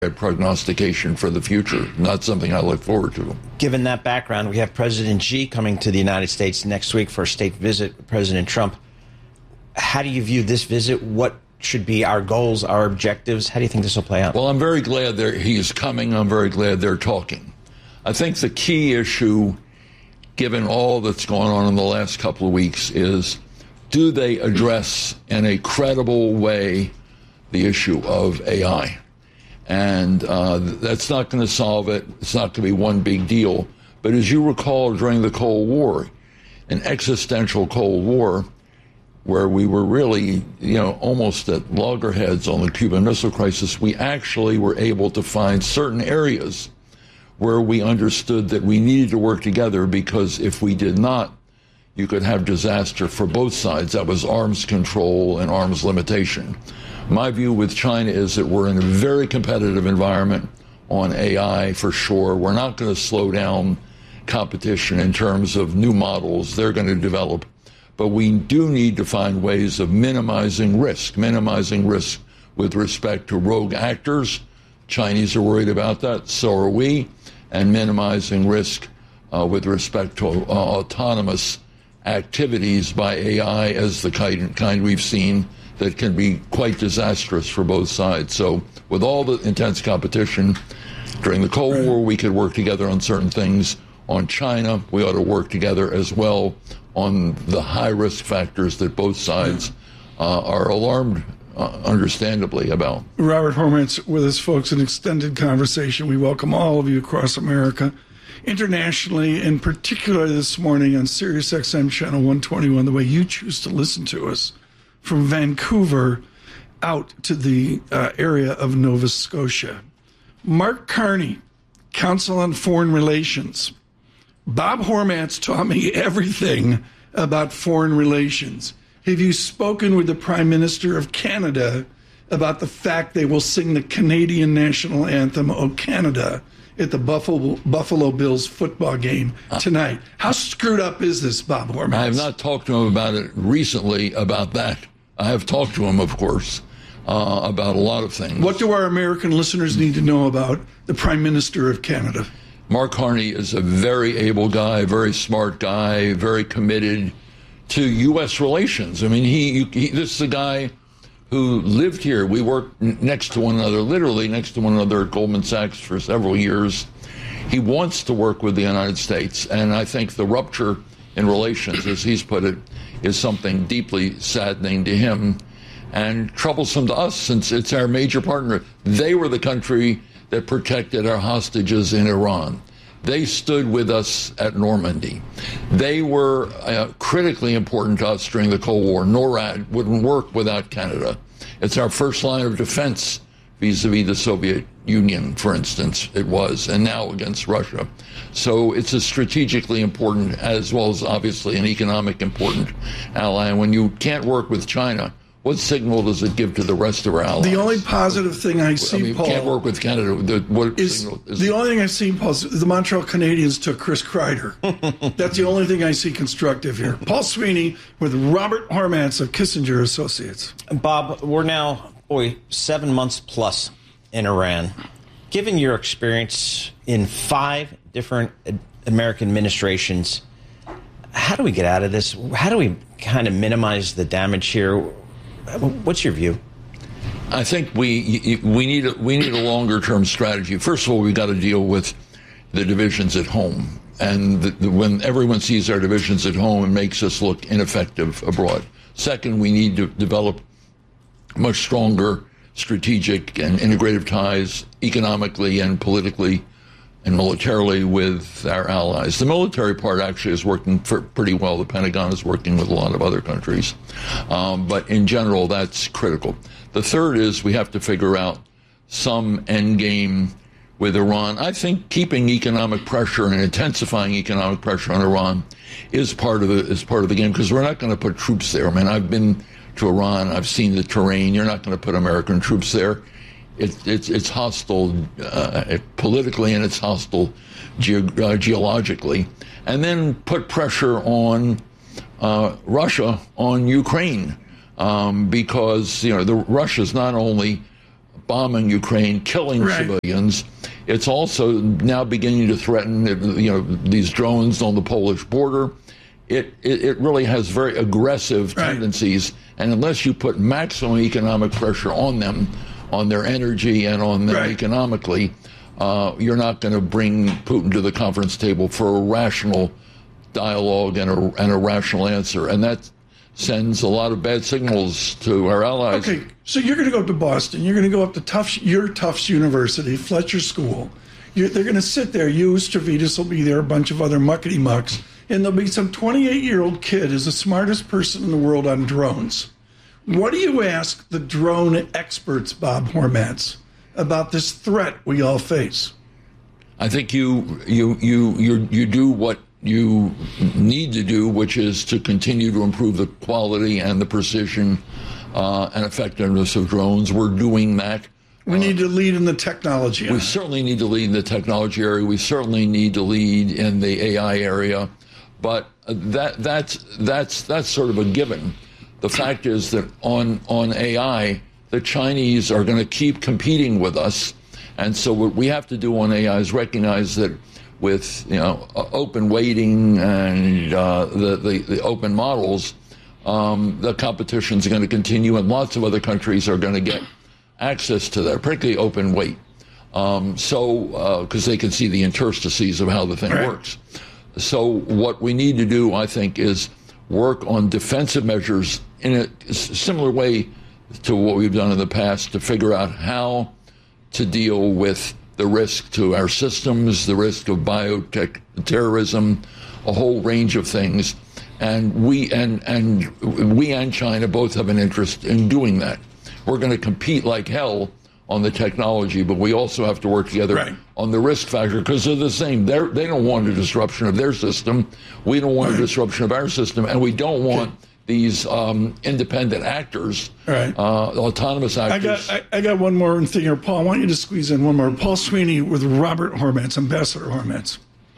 prognostication for the future. Not something I look forward to. Given that background, we have President Xi coming to the United States next week for a state visit with President Trump. How do you view this visit? What should be our goals, our objectives? How do you think this will play out? Well, I'm very glad he is coming. I'm very glad they're talking. I think the key issue, given all that's gone on in the last couple of weeks, is do they address in a credible way the issue of AI? And that's not going to solve it. It's not going to be one big deal. But as you recall, during the Cold War, an existential Cold War, where we were really, almost at loggerheads on the Cuban Missile Crisis, we actually were able to find certain areas where we understood that we needed to work together, because if we did not, you could have disaster for both sides. That was arms control and arms limitation. My view with China is that we're in a very competitive environment on AI for sure. We're not going to slow down competition in terms of new models they're going to develop. But we do need to find ways of minimizing risk with respect to rogue actors. Chinese are worried about that, so are we, and minimizing risk with respect to autonomous activities by AI as the kind we've seen that can be quite disastrous for both sides. So with all the intense competition, during the Cold War, we could work together on certain things. On China, we ought to work together as well on the high-risk factors that both sides are alarmed, understandably, about. Robert Hormats with us, folks, an extended conversation. We welcome all of you across America, internationally, and particularly this morning on Sirius XM Channel 121, the way you choose to listen to us, from Vancouver out to the area of Nova Scotia. Mark Carney, Council on Foreign Relations. Bob Hormats taught me everything about foreign relations. Have you spoken with the Prime Minister of Canada about the fact they will sing the Canadian national anthem, O Canada, at the Buffalo Bills football game tonight? How screwed up is this, Bob Hormats? I have not talked to him about it recently, about that. I have talked to him, of course, about a lot of things. What do our American listeners need to know about the Prime Minister of Canada? Mark Carney is a very able guy, very smart guy, very committed to U.S. relations. I mean, this is a guy who lived here. We worked next to one another, literally next to one another at Goldman Sachs for several years. He wants to work with the United States, and I think the rupture in relations, as he's put it, is something deeply saddening to him and troublesome to us, since it's our major partner. They were the country that protected our hostages in Iran. They stood with us at Normandy. They were critically important to us during the Cold War. NORAD wouldn't work without Canada. It's our first line of defense vis-a-vis the Soviet Union, for instance, it was, and now against Russia. So it's a strategically important, as well as obviously an economic important ally. And when you can't work with China, what signal does it give to the rest of our allies? The only positive thing I see, Paul, can't work with Canada. The only thing I see, Paul, is the Montreal Canadiens took Chris Kreider. That's the only thing I see constructive here. Paul Sweeney with Robert Hormats of Kissinger Associates. Bob, we're now 7 months plus in Iran. Given your experience in 5 different American administrations, how do we get out of this? How do we kind of minimize the damage here? What's your view? I think we need a longer term strategy. First of all, we've got to deal with the divisions at home, and when everyone sees our divisions at home, it makes us look ineffective abroad. Second, we need to develop much stronger strategic and integrative ties economically and politically and militarily with our allies. The military part actually is working pretty well. The Pentagon is working with a lot of other countries. But in general, that's critical. The third is we have to figure out some end game with Iran. I think keeping economic pressure and intensifying economic pressure on Iran is part of the game, because we're not going to put troops there. I mean, I've been to Iran. I've seen the terrain. You're not going to put American troops there. It's hostile politically, and it's hostile geologically. And then put pressure on Russia, on Ukraine, because Russia's not only bombing Ukraine, killing civilians. It's also now beginning to threaten, these drones on the Polish border. It really has very aggressive tendencies, and unless you put maximum economic pressure on them, on their energy and on them economically, you're not going to bring Putin to the conference table for a rational dialogue and a rational answer, and that sends a lot of bad signals to our allies. Okay, so you're going to go up to Boston. You're going to go up to Tufts University, Fletcher School. They're going to sit there. You, Stavridis will be there, a bunch of other muckety-mucks, and there'll be some 28-year-old kid who's the smartest person in the world on drones. What do you ask the drone experts, Bob Hormats, about this threat we all face? I think you do what you need to do, which is to continue to improve the quality and the precision and effectiveness of drones. We're doing that. We need to lead in the technology area. We certainly need to lead in the technology area. We certainly need to lead in the AI area. But that's sort of a given. The fact is that on AI, the Chinese are going to keep competing with us. And so what we have to do on AI is recognize that with open weighting and the open models, the competition is going to continue, and lots of other countries are going to get access to that, particularly open weight. Because they can see the interstices of how the thing works. So what we need to do, I think, is work on defensive measures in a similar way to what we've done in the past to figure out how to deal with the risk to our systems, the risk of biotech terrorism, a whole range of things. And we and China both have an interest in doing that. We're going to compete like hell on the technology, but we also have to work together on the risk factor because they're the same. They don't want a disruption of their system. We don't want a disruption of our system, and we don't want these independent actors, autonomous actors. I got one more thing here, Paul. I want you to squeeze in one more. Paul Sweeney with Robert Hormats, Ambassador Hormats.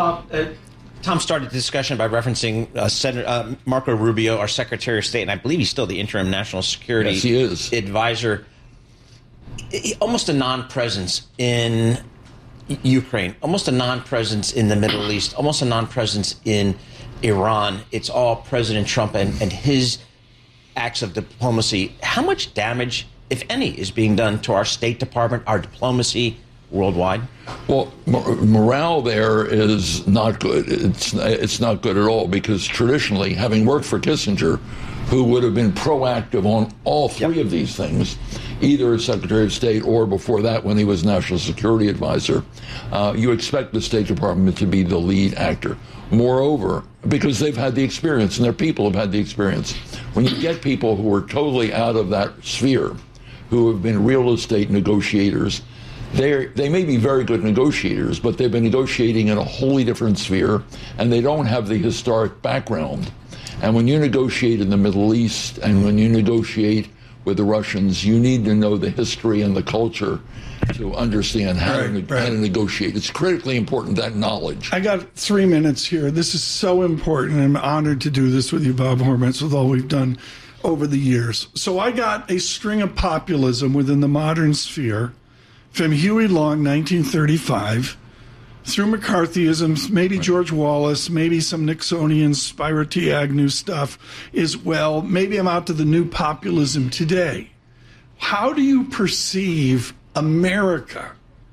Tom started the discussion by referencing Senator Marco Rubio, our Secretary of State, and I believe he's still the interim national security advisor. Almost a non-presence in Ukraine, almost a non-presence in the Middle East, almost a non-presence in Iran. It's all President Trump and his acts of diplomacy. How much damage, if any, is being done to our State Department, our diplomacy worldwide? Well, morale there is not good. It's not good at all because traditionally, having worked for Kissinger, who would have been proactive on all three of these things, either as Secretary of State or before that when he was National Security Advisor, you expect the State Department to be the lead actor. Moreover, because they've had the experience and their people have had the experience, when you get people who are totally out of that sphere, who have been real estate negotiators, they may be very good negotiators, but they've been negotiating in a wholly different sphere, and they don't have the historic background. And when you negotiate in the Middle East and when you negotiate with the Russians, you need to know the history and the culture to understand how to negotiate. It's critically important, that knowledge. I got 3 minutes here. This is so important. I'm honored to do this with you, Bob Hormats, with all we've done over the years. So I got a string of populism within the modern sphere from Huey Long, 1935, through McCarthyism, maybe George Wallace, maybe some Nixonian Spiro T. Agnew stuff as well. Maybe I'm out to the new populism today. How do you perceive America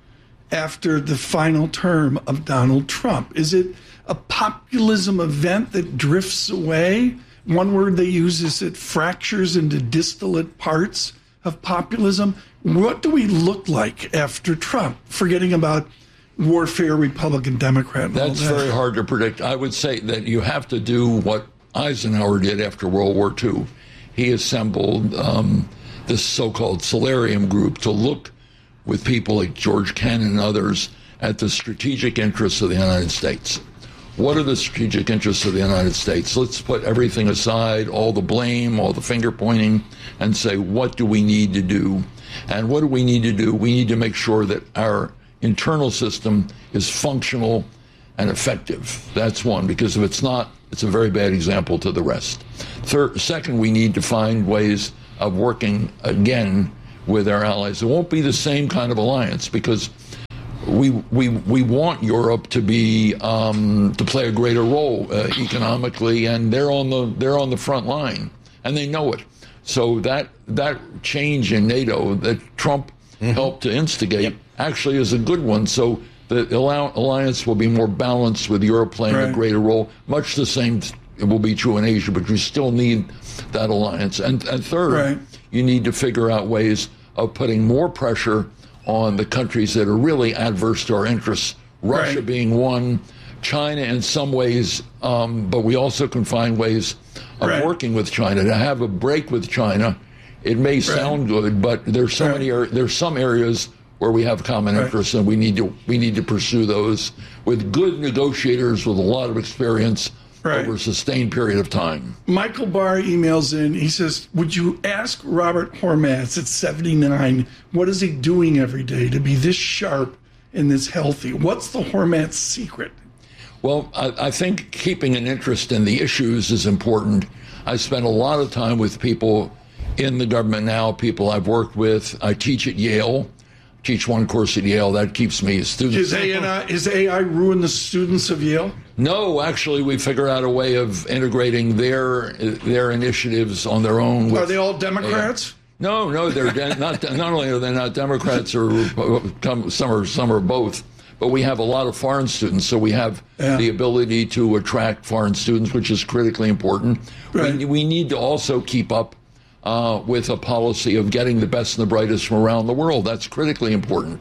after the final term of Donald Trump? Is it a populism event that drifts away? One word they use is it fractures into distillate parts of populism. What do we look like after Trump? Forgetting about warfare, Republican, Democrat. That's very hard to predict. I would say that you have to do what Eisenhower did after World War II. He assembled this so-called Solarium group to look with people like George Kennan and others at the strategic interests of the United States. What are the strategic interests of the United States? Let's put everything aside, all the blame, all the finger pointing, and say, what do we need to do? And what do we need to do? We need to make sure that our internal system is functional and effective. That's one, because if it's not, it's a very bad example to the rest. Second, we need to find ways of working, again, with our allies. It won't be the same kind of alliance because we want Europe to be to play a greater role economically, and they're on the front line, and they know it. So that change in NATO that Trump helped to instigate actually is a good one. So the alliance will be more balanced with Europe playing a greater role. Much the same it will be true in Asia, but you still need that alliance. And third, you need to figure out ways of putting more pressure on the countries that are really adverse to our interests, Russia being one, China in some ways, but we also can find ways of working with China. To have a break with China, it may sound good, but there's some areas where we have common interests, and we need to pursue those with good negotiators with a lot of experience over a sustained period of time. Michael Barr emails in. He says, would you ask Robert Hormats at 79, what is he doing every day to be this sharp and this healthy? What's the Hormats secret? Well, I think keeping an interest in the issues is important. I spend a lot of time with people in the government now, people I've worked with. I teach at Yale. Teach one course at Yale. That keeps me students. Is AI ruin the students of Yale? No, actually, we figure out a way of integrating their initiatives on their own. Are they all Democrats? No, they're not. Not only are they not Democrats, or some are both. But we have a lot of foreign students, so we have the ability to attract foreign students, which is critically important. We need to also keep up with a policy of getting the best and the brightest from around the world. That's critically important.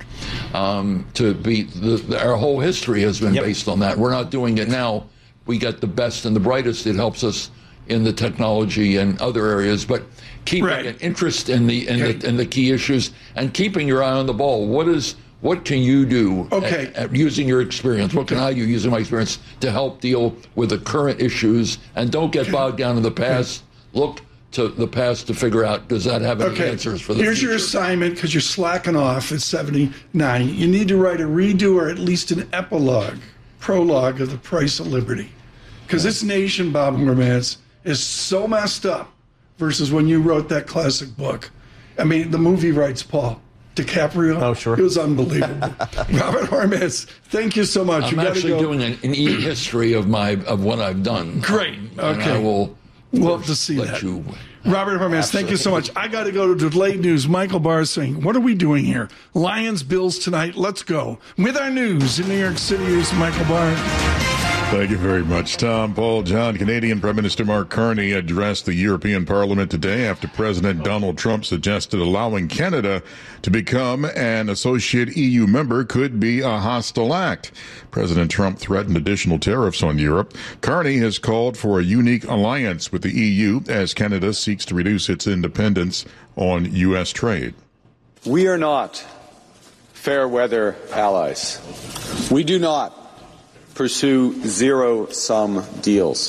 Our whole history has been based on that. We're not doing it now. We get the best and the brightest. It helps us in the technology and other areas, but keeping an interest in the key issues and keeping your eye on the ball. What can you do using your experience? What can I do using my experience to help deal with the current issues? And don't get bogged down in the past. Look to the past to figure out, does that have any answers for the future? Here's your assignment, because you're slacking off at 79. You need to write a redo or at least an prologue of The Price of Liberty. Because this nation, Bob Hormats, is so messed up versus when you wrote that classic book. I mean, the movie writes Paul DiCaprio. Oh, sure. It was unbelievable. Robert Hormats, thank you so much. I'm actually doing an e-history of what I've done. Great. And I will love to see that. Robert Hormats, thank you so much. I got to go to delayed news. Michael Barr is saying, what are we doing here? Lions, Bills tonight. Let's go. With our news in New York City, here's Michael Barr. Thank you very much, Tom. Paul John. Canadian Prime Minister Mark Carney addressed the European Parliament today after President Donald Trump suggested allowing Canada to become an associate EU member could be a hostile act. President Trump threatened additional tariffs on Europe. Carney has called for a unique alliance with the EU as Canada seeks to reduce its independence on U.S. trade. We are not fair weather allies. We do not pursue zero-sum deals.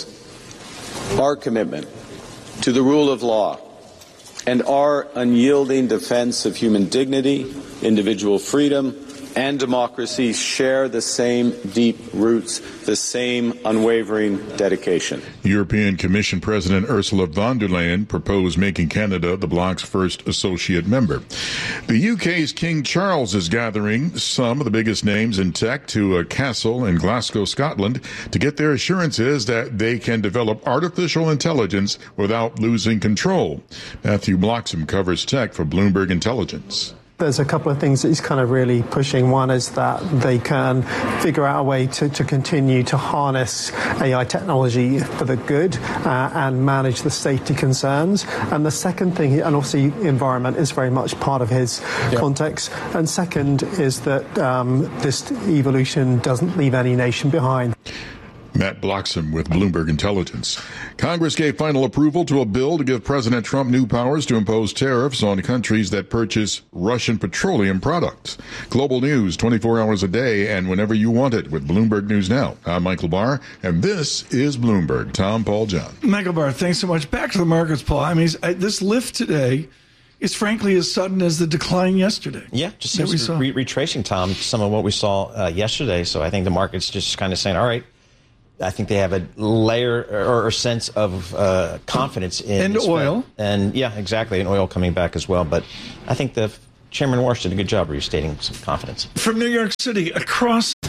Our commitment to the rule of law and our unyielding defense of human dignity, individual freedom, and democracy share the same deep roots, the same unwavering dedication. European Commission President Ursula von der Leyen proposed making Canada the bloc's first associate member. The UK's King Charles is gathering some of the biggest names in tech to a castle in Glasgow, Scotland, to get their assurances that they can develop artificial intelligence without losing control. Matthew Bloxham covers tech for Bloomberg Intelligence. There's a couple of things that he's kind of really pushing. One is that they can figure out a way to continue to harness AI technology for the good and manage the safety concerns. And the second thing, and obviously environment is very much part of his context. And second is that this evolution doesn't leave any nation behind. Matt Bloxham with Bloomberg Intelligence. Congress gave final approval to a bill to give President Trump new powers to impose tariffs on countries that purchase Russian petroleum products. Global news 24 hours a day and whenever you want it with Bloomberg News Now. I'm Michael Barr, and this is Bloomberg. Tom, Paul, John. Michael Barr, thanks so much. Back to the markets, Paul. I mean, this lift today is frankly as sudden as the decline yesterday. Yeah, just seems to be retracing, Tom, some of what we saw yesterday. So I think the market's just kind of saying, all right, I think they have a layer or a sense of confidence in and oil. And yeah, exactly, and oil coming back as well. But I think the Chairman Warsh did a good job restating some confidence. From New York City, across